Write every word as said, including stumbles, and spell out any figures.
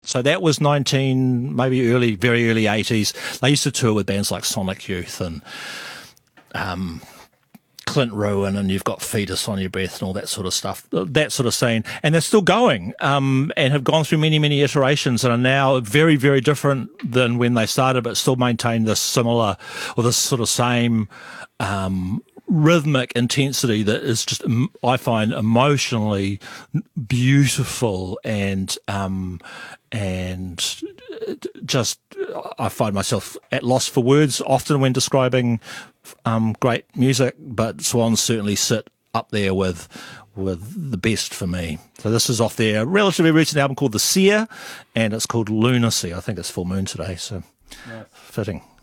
So that was nineteen, maybe early, very early eighties. They used to tour with bands like Sonic Youth and um, Clint Ruin, and you've got Fetus on Your Breath and all that sort of stuff, that sort of scene. And they're still going um, and have gone through many, many iterations and are now very, very different than when they started, but still maintain this similar or this sort of same um, rhythmic intensity that is just, I find, emotionally beautiful and um, and just I find myself at loss for words often when describing um, great music, but Swans certainly sit up there with with the best for me. So this is off their relatively recent album called The Seer, and it's called Lunacy. I think it's full moon today, so Nice. Fitting.